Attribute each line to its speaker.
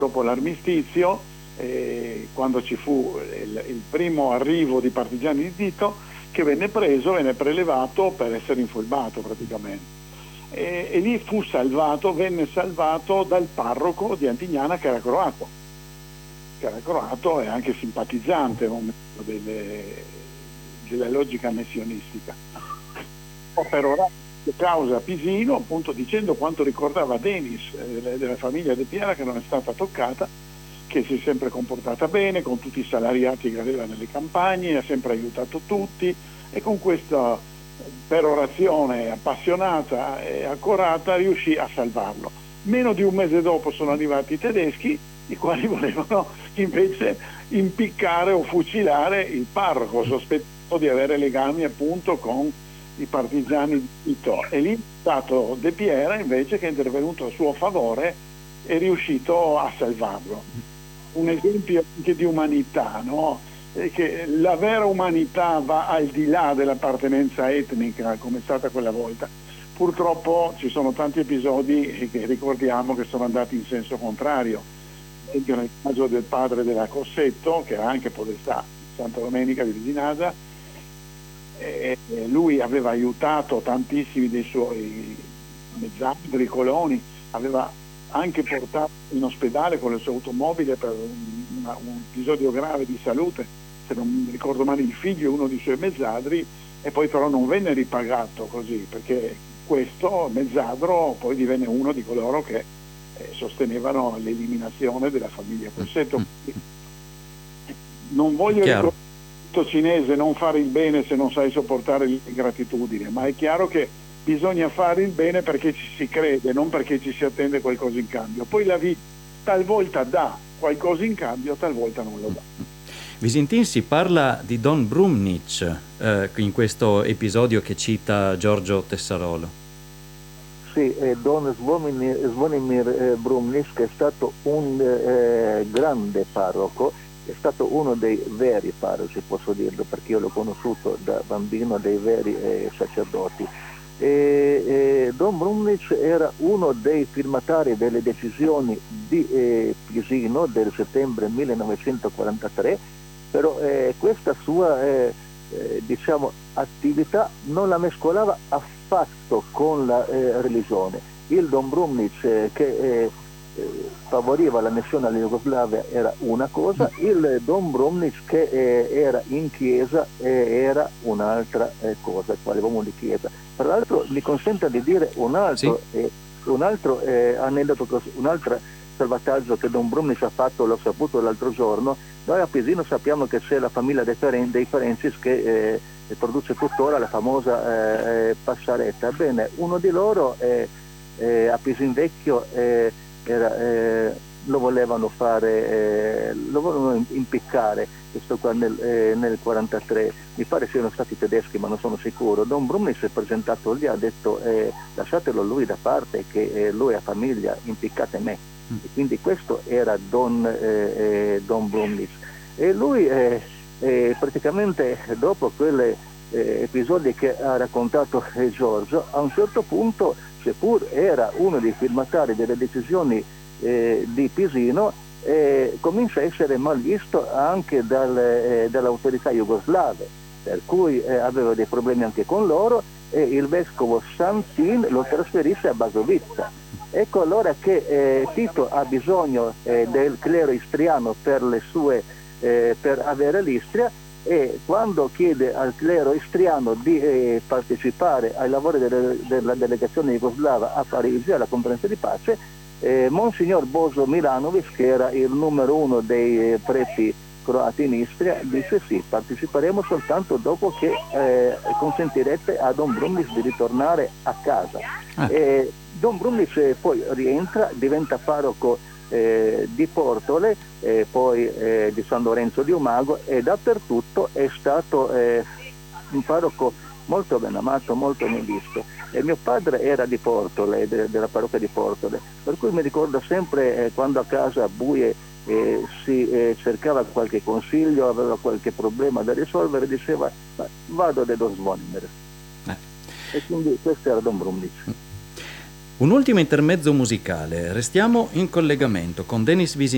Speaker 1: dopo l'armistizio, quando ci fu il primo arrivo di partigiani di Tito, che venne prelevato per essere infurbato praticamente. E lì venne salvato dal parroco di Antignana, che era croato e anche simpatizzante della logica messionistica. Per ora causa Pisino, appunto, dicendo quanto ricordava Denis, della famiglia De Piera, che non è stata toccata, che si è sempre comportata bene con tutti i salariati che aveva nelle campagne, ha sempre aiutato tutti, e con questa perorazione appassionata e accurata riuscì a salvarlo. Meno di un mese dopo sono arrivati i tedeschi, i quali volevano invece impiccare o fucilare il parroco, sospettato di avere legami appunto con i partigiani di Tito. E lì è stato De Piera invece, che è intervenuto a suo favore, è riuscito a salvarlo. Un esempio anche di umanità, no? Che la vera umanità va al di là dell'appartenenza etnica, come è stata quella volta. Purtroppo ci sono tanti episodi che ricordiamo che sono andati in senso contrario. Anche nel caso del padre della Cossetto, che era anche podestà Santa Domenica di Visinasa, lui aveva aiutato tantissimi dei suoi mezzadri, coloni, aveva anche portato in ospedale con le sue automobili per un episodio grave di salute, se non mi ricordo male, il figlio, uno dei suoi mezzadri, e poi però non venne ripagato così, perché questo mezzadro poi divenne uno di coloro che sostenevano l'eliminazione della famiglia Cossetto. Non voglio ricordare il cinese, non fare il bene se non sai sopportare l'ingratitudine, ma è chiaro che bisogna fare il bene perché ci si crede, non perché ci si attende qualcosa in cambio. Poi la vita talvolta dà qualcosa in cambio, talvolta non lo dà.
Speaker 2: Visintin si parla di Don Brumnic in questo episodio che cita Giorgio Tessarolo.
Speaker 3: Sì, Don Zvonimir Brumnic, che è stato un grande parroco, è stato uno dei veri parroci, posso dirlo, perché io l'ho conosciuto da bambino, dei veri sacerdoti. Don Brumnic era uno dei firmatari delle decisioni di Pisino del settembre 1943, però questa sua diciamo, attività non la mescolava affatto con la religione. Il Don Brumnic che favoriva l'annessione alla Jugoslavia era una cosa, il Don Brumnic che era in chiesa era un'altra cosa, quale uomo di chiesa. Tra l'altro mi consenta di dire un altro,
Speaker 2: sì?
Speaker 3: un altro aneddoto, un altro salvataggio che Don Brumnic ha fatto, l'ho saputo l'altro giorno. Noi a Pisino sappiamo che c'è la famiglia dei Ferencis che produce tuttora la famosa passaretta. Bene, uno di loro a Pisin Vecchio lo volevano fare, lo volevano impiccare, questo qua nel 43, mi pare siano stati tedeschi ma non sono sicuro. Don Brumnic si è presentato lì, ha detto lasciatelo lui da parte che lui ha famiglia, impiccate me. E quindi questo era Don Brumnic, e lui praticamente dopo quelle episodi che ha raccontato Giorgio, a un certo punto, seppur era uno dei firmatari delle decisioni di Pisino, comincia a essere mal visto anche dalle autorità jugoslave, per cui aveva dei problemi anche con loro, e il vescovo Santin lo trasferisse a Basovizza. Ecco allora che Tito ha bisogno del clero istriano per avere l'Istria, e quando chiede al clero istriano di partecipare ai lavori della delegazione jugoslava a Parigi, alla conferenza di pace, Monsignor Boso Milanovic, che era il numero uno dei preti croati in Istria, disse sì, parteciperemo soltanto dopo che consentirete a Don Brumnic di ritornare a casa. Don Brumnic poi rientra, diventa parroco di Portole, poi di San Lorenzo di Umago, e dappertutto è stato un parroco molto ben amato, molto ben visto. E mio padre era di Portole, della parrocchia di Portole, per cui mi ricordo sempre quando a casa buie si cercava qualche consiglio, aveva qualche problema da risolvere, diceva vado da Don Zvonimir. E quindi questo era Don Brumnic.
Speaker 2: Un ultimo intermezzo musicale, restiamo in collegamento con Denis Visintin.